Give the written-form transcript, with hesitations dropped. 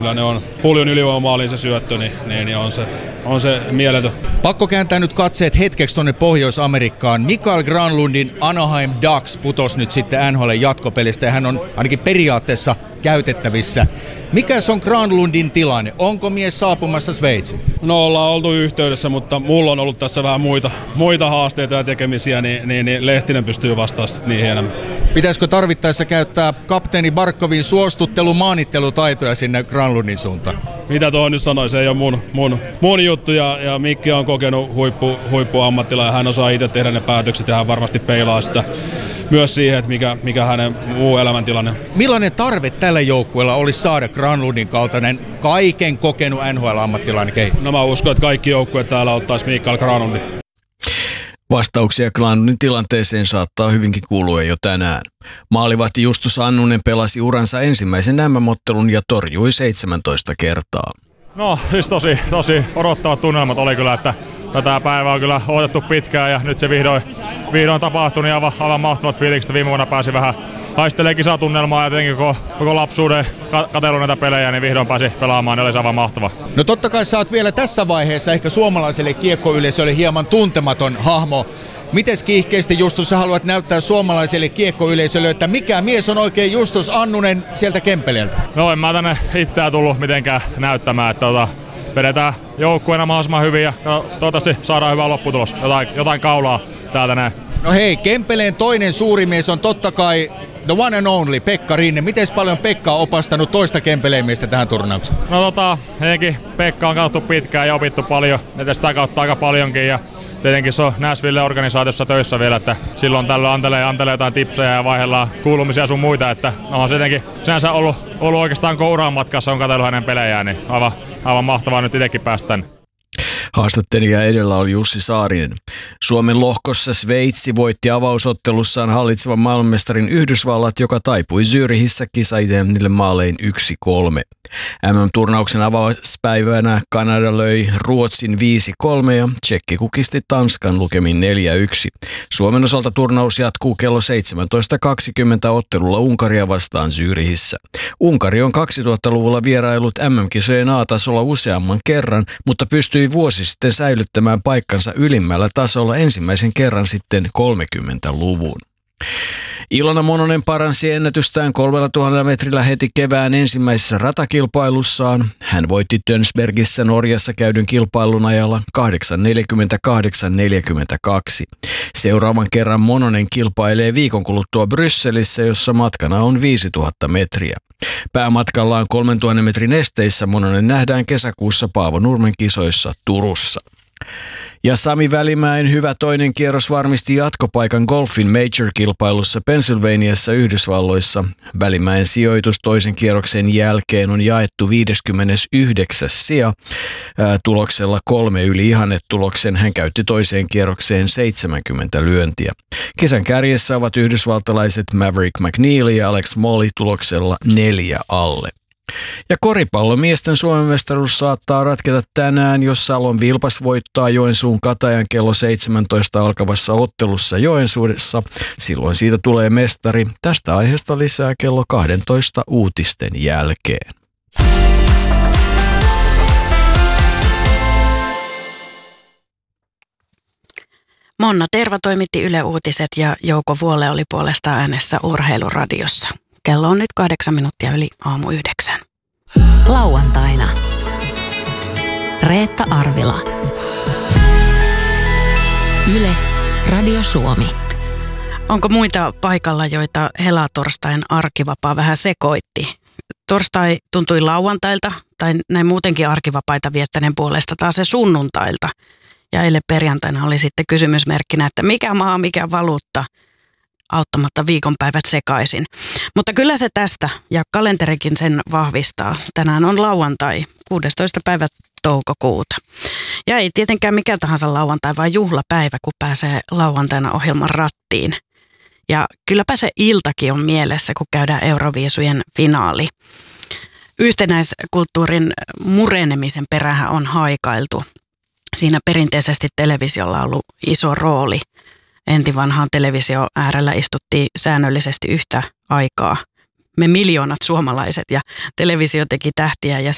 Kyllä ne on Puljun ylivoimaaliin se syöttö, niin on se mieletön. Pakko kääntää nyt katseet hetkeksi tuonne Pohjois-Amerikkaan. Mikael Granlundin Anaheim Ducks putosi nyt sitten NHL jatkopelistä ja hän on ainakin periaatteessa käytettävissä. Mikäs on Granlundin tilanne? Onko mies saapumassa Sveitsiin? No ollaan oltu yhteydessä, mutta mulla on ollut tässä vähän muita haasteita ja tekemisiä, niin Lehtinen pystyy vastaamaan niihin enemmän. Pitäisikö tarvittaessa käyttää kapteeni Barkovin maanittelutaitoja sinne Granlundin suuntaan? Mitä tuohon nyt sanoin, se ei ole mun juttu ja Mikki on kokenut huippuammattilainen ja hän osaa itse tehdä ne päätökset ja hän varmasti peilaa sitä myös siihen, että mikä hänen muu elämäntilanne. Millainen tarve tällä joukkueella olisi saada Granlundin kaltainen kaiken kokenut NHL-ammattilainen kehiin? No mä uskon, että kaikki joukkueet täällä ottaisi Mikael Granlundin. Vastauksia Granlundin tilanteeseen saattaa hyvinkin kuulua jo tänään. Maalivahti Justus Annunen pelasi uransa ensimmäisen MM-ottelun ja torjui 17 kertaa. No siis tosi odottavat tunnelmat oli kyllä, että tätä päivää on kyllä odotettu pitkään ja nyt se vihdoin tapahtui, niin aivan mahtavat fiilikset. Viime vuonna pääsi vähän haistelemaan kisatunnelmaa ja tietenkin koko lapsuuden katsellut näitä pelejä, niin vihdoin pääsi pelaamaan, niin oli se aivan mahtava. No totta kai sä oot vielä tässä vaiheessa ehkä suomalaiselle kiekkoyleisölle hieman tuntematon hahmo. Mites kiihkeästi Justus sä haluat näyttää suomalaiselle kiekkoyleisölle, että mikä mies on oikein Justus Annunen sieltä Kempeleeltä? No en mä tänne itseään tullut mitenkään näyttämään, että vedetään joukkueena mahdollisimman hyvin ja toivottavasti saadaan hyvä lopputulos, jotain kaulaa täältä näin. No hei, Kempeleen toinen suuri mies on totta kai the one and only Pekka Rinne. Miten paljon Pekka on opastanut toista Kempeleen miestä tähän turnaukseen? No tietenkin Pekka on katsottu pitkään ja opittu paljon, että sitä kautta aika paljonkin ja tietenkin se on Nashville-organisaatiossa töissä vielä, että silloin tällöin antelee jotain tipsejä ja vaihdellaan kuulumisia sun muita, että on se tietenkin sinänsä ollut oikeastaan kouraan matkassa, on katsellut hänen pelejään, niin aivan mahtavaa nyt itsekin päästä tänne. Haastattelija edellä oli Jussi Saarinen. Suomen lohkossa Sveitsi voitti avausottelussaan hallitsevan maailmanmestarin Yhdysvallat, joka taipui Zürichissä kisaitennille maalein 1-3. MM-turnauksen avauspäivänä Kanada löi Ruotsin 5-3 ja Tšekki kukisti Tanskan lukemin 4-1. Suomen osalta turnaus jatkuu kello 17.20 ottelulla Unkaria vastaan Zürichissä. Unkari on 2000-luvulla vierailut MM-kisojen A-tasolla useamman kerran, mutta pystyi vuosi sitten säilyttämään paikkansa ylimmällä tasolla ensimmäisen kerran sitten 30-luvun. Ilona Mononen paransi ennätystään 3000 metrillä heti kevään ensimmäisessä ratakilpailussaan. Hän voitti Tönsbergissä Norjassa käydyn kilpailun ajalla 8.48.42. Seuraavan kerran Mononen kilpailee viikon kuluttua Brysselissä, jossa matkana on 5000 metriä. Päämatkallaan 3000 metrin esteissä Mononen nähdään kesäkuussa Paavo Nurmen kisoissa Turussa. Ja Sami Välimäen hyvä toinen kierros varmisti jatkopaikan golfin Major-kilpailussa Pennsylvaniassa Yhdysvalloissa. Välimäen sijoitus toisen kierroksen jälkeen on jaettu 59. sija tuloksella 3 yli ihannetuloksen. Hän käytti toiseen kierrokseen 70 lyöntiä. Kisan kärjessä ovat yhdysvaltalaiset Maverick McNeil ja Alex Molly tuloksella 4 alle. Ja koripallomiesten Suomen mestaruus saattaa ratketa tänään, jos Salon Vilpas voittaa Joensuun Katajan kello 17 alkavassa ottelussa Joensuudessa. Silloin siitä tulee mestari. Tästä aiheesta lisää kello 12 uutisten jälkeen. Monna Terva toimitti Yle Uutiset ja Jouko Vuole oli puolestaan äänessä Urheiluradiossa. Kello on nyt 8 minuuttia yli aamu 9. Lauantaina. Reetta Arvila. Yle, Radio Suomi. Onko muita paikalla, joita helatorstain arkivapaa vähän sekoitti? Torstai tuntui lauantailta tai näin muutenkin arkivapaita viettäneen puolesta taas se sunnuntailta. Ja eilen perjantaina oli sitten kysymysmerkkinä, että mikä maa, mikä valuutta, auttamatta viikonpäivät sekaisin. Mutta kyllä se tästä, ja kalenterikin sen vahvistaa. Tänään on lauantai, 16. päivä toukokuuta. Ja ei tietenkään mikä tahansa lauantai, vaan juhlapäivä, kun pääsee lauantaina ohjelman rattiin. Ja kylläpä se iltakin on mielessä, kun käydään Euroviisujen finaali. Yhtenäiskulttuurin murenemisen perähän on haikailtu. Siinä perinteisesti televisiolla on ollut iso rooli. Entivanhaan televisio äärellä istuttiin säännöllisesti yhtä aikaa. Me miljoonat suomalaiset ja televisio teki tähtiä ja